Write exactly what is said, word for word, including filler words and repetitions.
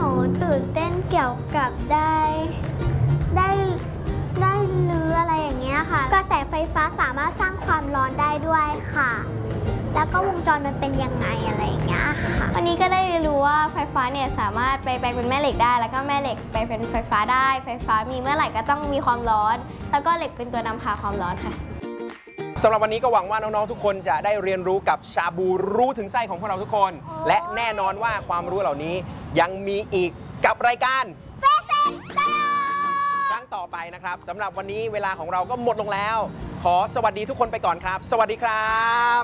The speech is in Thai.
ตื่นเต้นเกี่ยวกับได้ได้ได้รื้ออะไรอย่างเงี้ยค่ะกระแสไฟฟ้าสามารถสร้างความร้อนได้ด้วยค่ะแล้วก็วงจรมันเป็นยังไงอะไรอย่างเงี้ยค่ะวันนี้ก็ได้เรียนรู้ว่าไฟฟ้าเนี่ยสามารถไปแปลงเป็นแม่เหล็กได้แล้วก็แม่เหล็กไปเป็นไฟฟ้าได้ไฟฟ้ามีเมื่อไหร่ก็ต้องมีความร้อนแล้วก็เหล็กเป็นตัวนำพาความร้อนค่ะสำหรับวันนี้ก็หวังว่าน้องๆทุกคนจะได้เรียนรู้กับชาบูรู้ถึงไส้ของพวกเราทุกคนและแน่นอนว่าความรู้เหล่านี้ยังมีอีกกับรายการเฟซเซลครั้งต่อไปนะครับสำหรับวันนี้เวลาของเราก็หมดลงแล้วขอสวัสดีทุกคนไปก่อนครับสวัสดีครับ